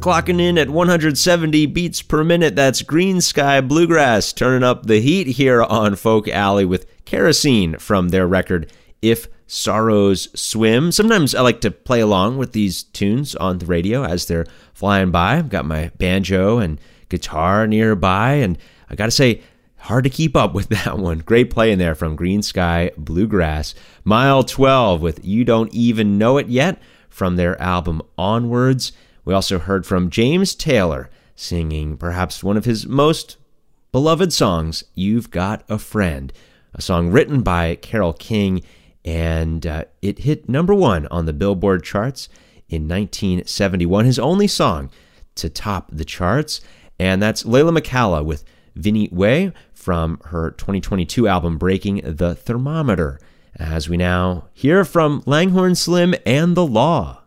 clocking in at 170 beats per minute. That's Green Sky Bluegrass turning up the heat here on Folk Alley with Kerosene from their record If Sorrows Swim. Sometimes I like to play along with these tunes on the radio as they're flying by. I've got my banjo and guitar nearby, and I gotta say, hard to keep up with that one. Great playing there from Green Sky Bluegrass. Mile 12 with You Don't Even Know It Yet from their album Onwards. We also heard from James Taylor singing perhaps one of his most beloved songs, You've Got a Friend, a song written by Carole King, and it hit number 1 on the Billboard charts in 1971, his only song to top the charts. And that's Layla McCalla with Vinnie Way from her 2022 album Breaking the Thermometer, as we now hear from Langhorne Slim and The Law.